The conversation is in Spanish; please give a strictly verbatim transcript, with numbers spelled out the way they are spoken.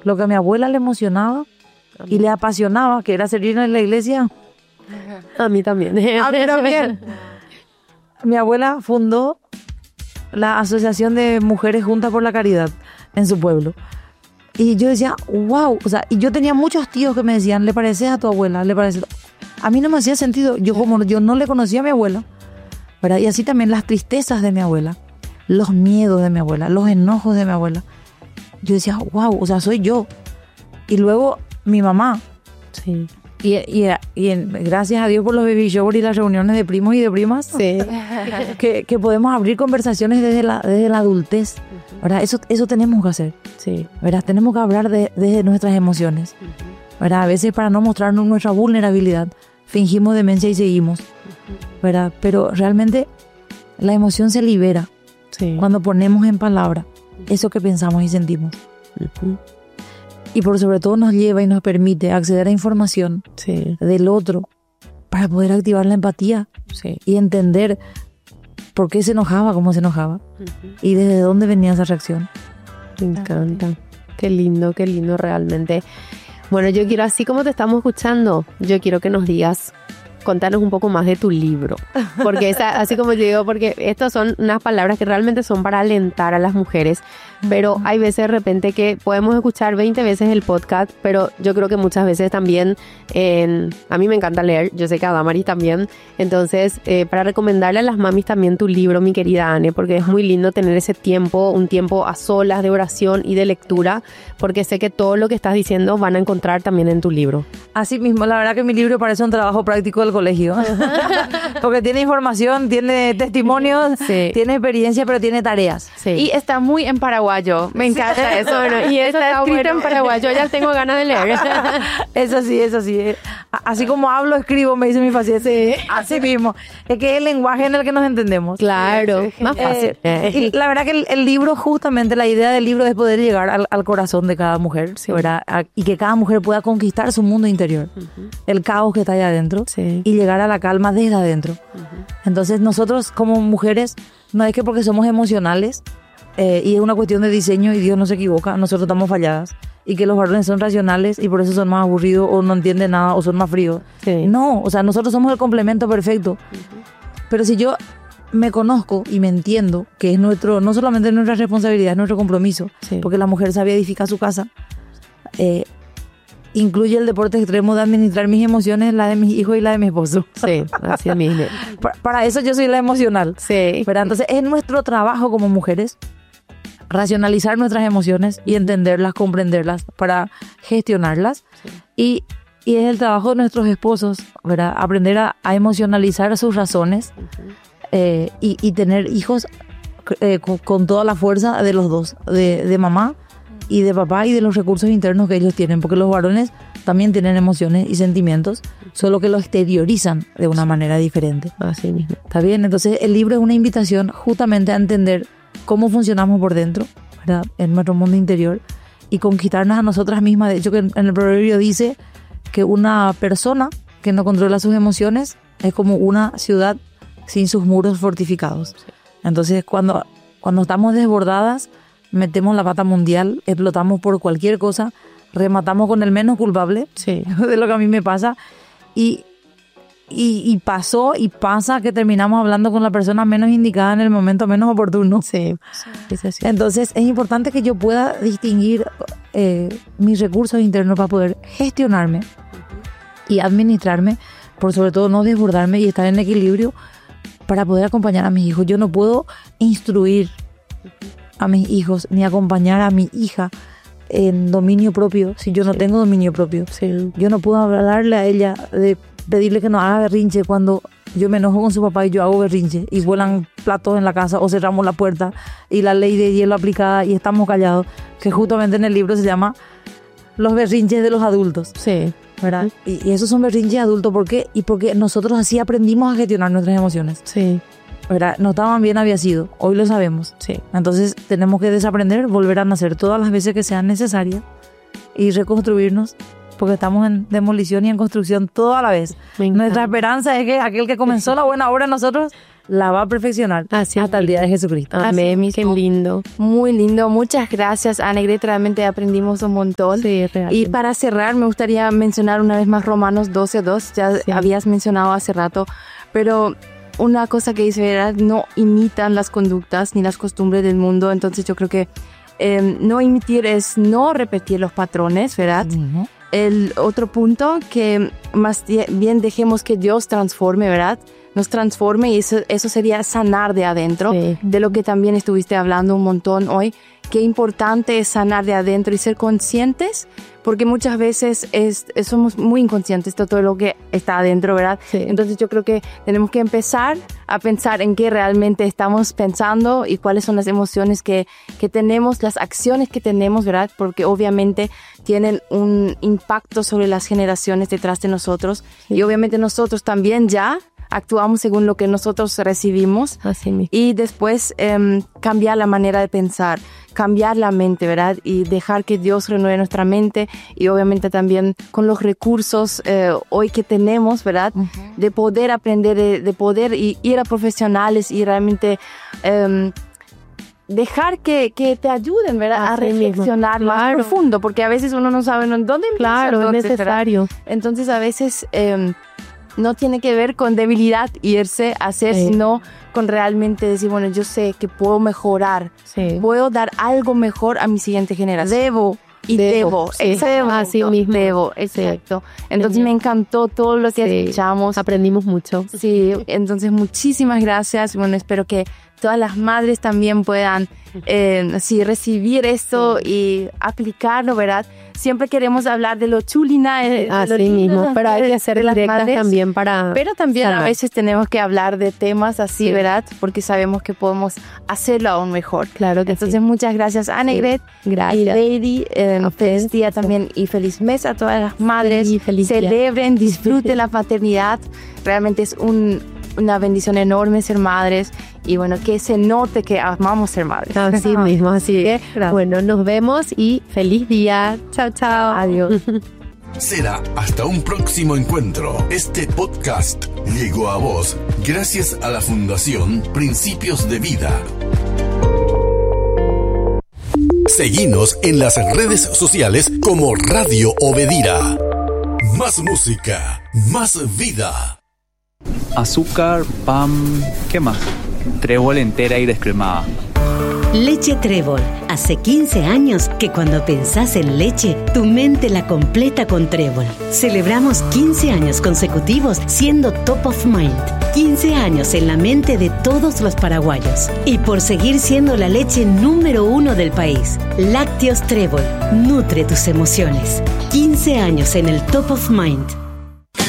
lo que a mi abuela le emocionaba y le apasionaba, que era servir en la iglesia. A mí también. A mí también. Mi abuela fundó la Asociación de Mujeres Juntas por la Caridad en su pueblo. Y yo decía, wow, o sea, y yo tenía muchos tíos que me decían, ¿le pareces a tu abuela? ¿Le pareces? A mí no me hacía sentido, yo como yo no le conocía a mi abuela, ¿verdad? Y así también las tristezas de mi abuela, los miedos de mi abuela, los enojos de mi abuela. Yo decía, wow, o sea, soy yo. Y luego mi mamá. Sí. Y, y, y en, gracias a Dios por los baby showers y las reuniones de primos y de primas, Sí. que, que podemos abrir conversaciones desde la, desde la adultez, ¿verdad? Eso, eso tenemos que hacer, Sí. ¿verdad? Tenemos que hablar de, de nuestras emociones, ¿verdad? A veces para no mostrarnos nuestra vulnerabilidad, fingimos demencia y seguimos, ¿verdad? Pero realmente la emoción se libera Sí. cuando ponemos en palabra eso que pensamos y sentimos. Uh-huh. Y por sobre todo nos lleva y nos permite acceder a información Sí. del otro para poder activar la empatía Sí. y entender por qué se enojaba, cómo se enojaba Uh-huh. y desde dónde venía esa reacción. Me encanta. Qué lindo, qué lindo realmente. Bueno, yo quiero, así como te estamos escuchando, yo quiero que nos digas, contanos un poco más de tu libro. Porque esa, así como te digo, porque estas son unas palabras que realmente son para alentar a las mujeres, pero hay veces de repente que podemos escuchar veinte veces el podcast, pero yo creo que muchas veces también, eh, a mí me encanta leer, yo sé que a Damaris también, entonces eh, para recomendarle a las mamis también tu libro, mi querida Anne, porque es muy lindo tener ese tiempo, un tiempo a solas de oración y de lectura, porque sé que todo lo que estás diciendo van a encontrar también en tu libro. Así mismo, la verdad que mi libro parece un trabajo práctico del colegio. Porque tiene información, tiene testimonios, Sí. tiene experiencia, pero tiene tareas. Sí. Y está muy en paraguayo. Me encanta eso. Bueno, y eso está, escrito bueno. en paraguayo, ya tengo ganas de leer. Eso sí, eso sí. Así como hablo, escribo, me dice mi paciente. Así mismo. Es que es el lenguaje en el que nos entendemos. Claro, más fácil. Eh, y la verdad que el, el libro, justamente la idea del libro es poder llegar al, al corazón de cada mujer, Sí. ¿verdad? A- y que cada mujer pueda conquistar su mundo interior, Uh-huh. el caos que está ahí adentro, Sí. y llegar a la calma desde adentro. Uh-huh. Entonces nosotros como mujeres, no es que porque somos emocionales, eh, y es una cuestión de diseño y Dios no se equivoca, nosotros estamos falladas. Y que los varones son racionales y por eso son más aburridos o no entienden nada o son más fríos. Sí. No, o sea, nosotros somos el complemento perfecto. Pero si yo me conozco y me entiendo que es nuestro, no solamente nuestra responsabilidad, es nuestro compromiso, Sí. porque la mujer sabe edificar su casa, eh, incluye el deporte extremo de administrar mis emociones, la de mis hijos y la de mi esposo. Sí, así mismo. Para, para eso yo soy la emocional. Sí. ¿Verdad? Entonces es nuestro trabajo como mujeres racionalizar nuestras emociones y entenderlas, comprenderlas para gestionarlas. Sí. Y, y es el trabajo de nuestros esposos, ¿verdad? Aprender a, a emocionalizar sus razones eh, y, y tener hijos eh, con, con toda la fuerza de los dos, de, de mamá y de papá y de los recursos internos que ellos tienen, porque los varones también tienen emociones y sentimientos, solo que lo exteriorizan de una manera diferente. Así mismo. ¿Está bien? Entonces el libro es una invitación justamente a entender cómo funcionamos por dentro, ¿verdad? En nuestro mundo interior y conquistarnos a nosotras mismas. De hecho, que en el proverbio dice que una persona que no controla sus emociones es como una ciudad sin sus muros fortificados. Entonces, cuando, cuando estamos desbordadas, metemos la pata mundial, explotamos por cualquier cosa, rematamos con el menos culpable, Sí. de lo que a mí me pasa, y, y, y pasó y pasa que terminamos hablando con la persona menos indicada en el momento menos oportuno. Sí. Es así. Entonces es importante que yo pueda distinguir eh, mis recursos internos para poder gestionarme y administrarme, por sobre todo no desbordarme y estar en equilibrio para poder acompañar a mis hijos. Yo no puedo instruir a mis hijos ni acompañar a mi hija en dominio propio si yo no Sí. tengo dominio propio. Sí. Yo no puedo hablarle a ella de pedirle que no haga berrinche cuando yo me enojo con su papá y yo hago berrinche y vuelan platos en la casa o cerramos la puerta y la ley de hielo aplicada y estamos callados, que justamente en el libro se llama Los berrinches de los adultos, Sí. ¿verdad? Y, y esos son berrinches adultos, ¿por qué? Y porque nosotros así aprendimos a gestionar nuestras emociones, Sí. ¿verdad? No estaban bien había sido, hoy lo sabemos. Sí. Entonces tenemos que desaprender, volver a nacer todas las veces que sean necesarias y reconstruirnos, porque estamos en demolición y en construcción toda la vez. Me encanta. Nuestra esperanza es que aquel que comenzó la buena obra en nosotros la va a perfeccionar Así hasta el día de Jesucristo. Amén, Así qué mismo. lindo. Muy lindo. Muchas gracias, Annegret. Realmente aprendimos un montón. Sí, real. Y para cerrar, me gustaría mencionar una vez más Romanos doce dos. Ya Sí. habías mencionado hace rato, pero una cosa que dice, ¿verdad? No imitan las conductas ni las costumbres del mundo. Entonces yo creo que eh, no imitar es no repetir los patrones, ¿verdad? Ujú. El otro punto, que más bien dejemos que Dios transforme, ¿verdad? Nos transforme, y eso, eso sería sanar de adentro, Sí. de lo que también estuviste hablando un montón hoy. Qué importante es sanar de adentro y ser conscientes, porque muchas veces es, es- somos muy inconscientes de todo lo que está adentro, ¿verdad? Sí. Entonces yo creo que tenemos que empezar a pensar en qué realmente estamos pensando y cuáles son las emociones que, que tenemos, las acciones que tenemos, ¿verdad? Porque obviamente tienen un impacto sobre las generaciones detrás de nosotros, y obviamente nosotros también ya actuamos según lo que nosotros recibimos. Así mismo. Y después em, cambiar la manera de pensar, cambiar la mente, ¿verdad? Y dejar que Dios renueve nuestra mente, y obviamente también con los recursos eh, hoy que tenemos, ¿verdad? De poder aprender, de, de poder i- ir a profesionales y realmente em, dejar que, que te ayuden, ¿verdad? A Así mismo. reflexionar más Claro. profundo, porque a veces uno no sabe ¿no? dónde empieza, Claro, es entonces, ¿verdad? necesario. Entonces a veces eh, no tiene que ver con debilidad irse a hacer, Sí. sino con realmente decir, bueno, yo sé que puedo mejorar, Sí. puedo dar algo mejor a mi siguiente generación. Debo. Y Debo, debo. sí. Exacto. Así mismo. Debo, exacto. Entonces me encantó todo lo que Sí. escuchamos. Aprendimos mucho. Sí, entonces muchísimas gracias. Bueno, espero que todas las madres también puedan eh, sí, recibir esto y aplicarlo, ¿verdad? Siempre queremos hablar de lo chulina, eh, de lo Así lindo mismo. de las Pero hay que mujeres, ser de las directas madres. también para... Pero también a sanar. veces tenemos que hablar de temas así, Sí. ¿verdad? Porque sabemos que podemos hacerlo aún mejor. Claro que Entonces, sí. muchas gracias, Annegret. Gracias. Y Lady, eh, A feliz ustedes. día también y feliz mes a todas las madres. Sí, feliz día. Celebren, disfruten la paternidad. Realmente es un, una bendición enorme ser madres, y bueno, que se note que amamos ser madres. Así mismo, así que, Gracias. bueno, nos vemos y feliz día. Chao, chao. Adiós. Será hasta un próximo encuentro. Este podcast llegó a vos gracias a la Fundación Principios de Vida. Seguinos en las redes sociales como Radio Obedira. Más música, más vida. Azúcar, pan, ¿qué más? Trébol entera y descremada. Leche Trébol. Hace quince años que cuando pensás en leche, tu mente la completa con Trébol. Celebramos quince años consecutivos siendo top of mind. quince años en la mente de todos los paraguayos. Y por seguir siendo la leche número uno del país. Lácteos Trébol. Nutre tus emociones. quince años en el top of mind.